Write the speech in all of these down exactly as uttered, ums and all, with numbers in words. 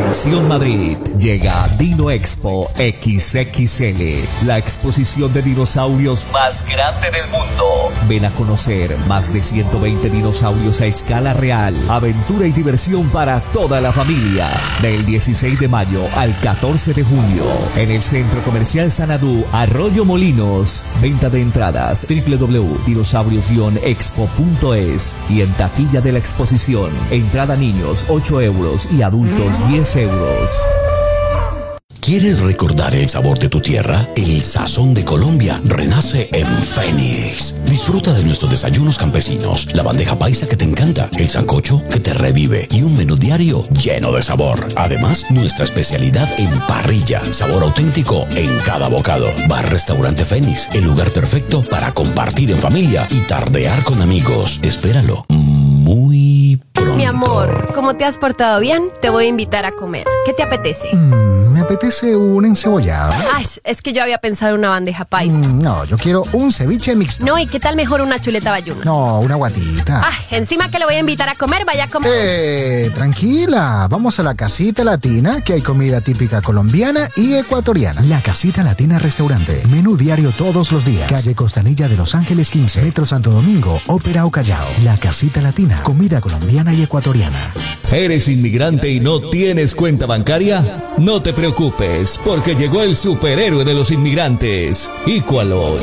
Atención Madrid, llega Dino Expo equis equis ele, la exposición de dinosaurios más grande del mundo. Ven a conocer más de ciento veinte dinosaurios a escala real, aventura y diversión para toda la familia. Del dieciséis de mayo al catorce de junio, en el Centro Comercial Sanadú, Arroyo Molinos. Venta de entradas doble u doble u doble u punto dinosaurios guion expo punto es y en taquilla de la exposición. Entrada niños ocho euros y adultos diez euros. ¿Quieres recordar el sabor de tu tierra? El sazón de Colombia renace en Fénix. Disfruta de nuestros desayunos campesinos, la bandeja paisa que te encanta, el sancocho que te revive y un menú diario lleno de sabor. Además, nuestra especialidad en parrilla, sabor auténtico en cada bocado. Bar Restaurante Fénix, el lugar perfecto para compartir en familia y tardear con amigos. Espéralo muy pronto. Mi amor, como te has portado bien, te voy a invitar a comer. ¿Qué te apetece? Mm, me apetece un encebollado. Ay, es que yo había pensado en una bandeja paisa. Mm, no, yo quiero un ceviche mixto. No, ¿y qué tal mejor una chuleta bayuna? No, una guatita. Ay, encima que le voy a invitar a comer, vaya a comer. Eh, tranquila, vamos a la Casita Latina, que hay comida típica colombiana y ecuatoriana. La Casita Latina Restaurante, menú diario todos los días. Calle Costanilla de Los Ángeles quince, Metro Santo Domingo, Ópera o Callao. La Casita Latina, comida colombiana y ecuatoriana. ¿Eres inmigrante y no tienes cuenta bancaria? No te preocupes, porque llegó el superhéroe de los inmigrantes, Equalogy.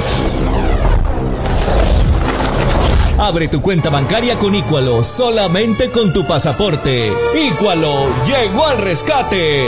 Abre tu cuenta bancaria con Equalogy solamente con tu pasaporte. Equalogy llegó al rescate.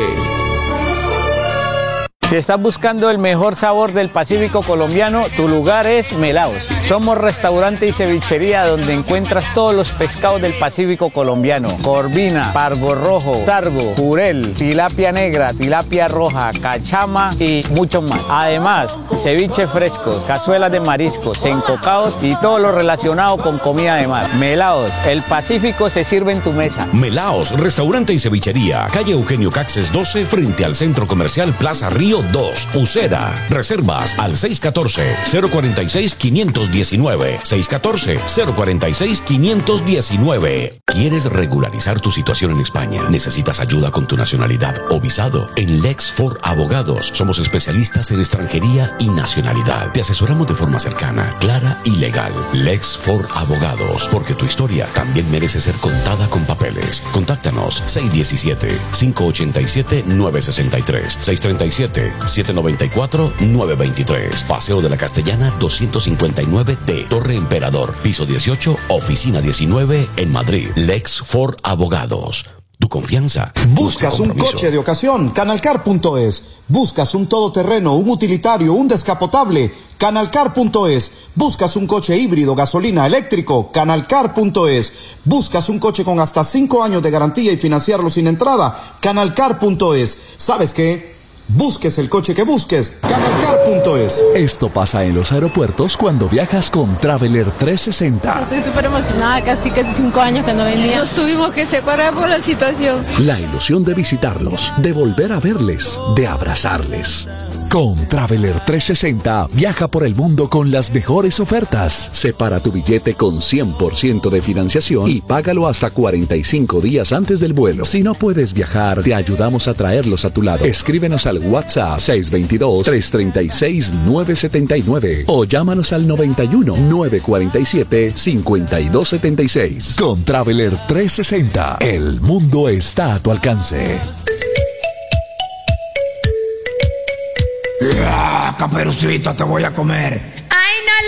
Si estás buscando el mejor sabor del Pacífico colombiano, tu lugar es Melaos. Somos restaurante y cevichería donde encuentras todos los pescados del Pacífico colombiano. Corvina, pargo rojo, sargo, jurel, tilapia negra, tilapia roja, cachama y mucho más. Además, ceviche frescos, cazuelas de mariscos, encocados y todo lo relacionado con comida de mar. Melaos, el Pacífico se sirve en tu mesa. Melaos, restaurante y cevichería, calle Eugenio Caxes doce, frente al Centro Comercial Plaza Río dos, Usera. Reservas al seis uno cuatro, cero cuatro seis, cinco uno nueve, seis uno cuatro, cero cuatro seis, cinco uno nueve. ¿Quieres regularizar tu situación en España? ¿Necesitas ayuda con tu nacionalidad o visado? En Lexford Abogados somos especialistas en extranjería y nacionalidad. Te asesoramos de forma cercana, clara y legal. Lexford Abogados, porque tu historia también merece ser contada con papeles. Contáctanos seis uno siete, cinco ocho siete, nueve seis tres, seis tres siete, siete nueve cuatro, nueve dos tres. Paseo de la Castellana doscientos cincuenta y nueve D, Torre Emperador, piso dieciocho, oficina diecinueve en Madrid. Lexford Abogados. Tu confianza. Buscas un coche de ocasión, canalcar punto es. Buscas un todoterreno, un utilitario, un descapotable, canalcar punto es. Buscas un coche híbrido, gasolina, eléctrico, canalcar punto es. Buscas un coche con hasta cinco años de garantía y financiarlo sin entrada, canalcar punto es. ¿Sabes qué? Busques el coche que busques, canalcar punto es. Esto pasa en los aeropuertos cuando viajas con Traveler trescientos sesenta. Estoy súper emocionada, casi casi cinco años que no venía. Nos tuvimos que separar por la situación. La ilusión de visitarlos, de volver a verles, de abrazarles. Con Traveler trescientos sesenta, viaja por el mundo con las mejores ofertas. Separa tu billete con cien por ciento de financiación y págalo hasta cuarenta y cinco días antes del vuelo. Si no puedes viajar, te ayudamos a traerlos a tu lado. Escríbenos al WhatsApp seis dos dos, tres tres seis, nueve siete nueve o llámanos al noventa y uno, nueve cuatro siete, cinco dos siete seis. Con Traveler trescientos sesenta, el mundo está a tu alcance. ¡Ah, Caperucita, te voy a comer!